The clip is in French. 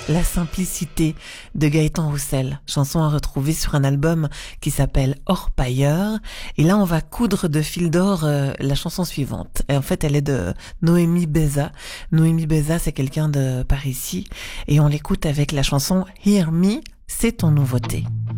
La simplicité de Gaëtan Roussel, chanson à retrouver sur un album qui s'appelle Orpailleur. Et là, on va coudre de fil d'or la chanson suivante. Et en fait, elle est de Noémie Béza. Noémie Béza, c'est quelqu'un de par ici. Et on l'écoute avec la chanson Hear Me, c'est ton nouveauté.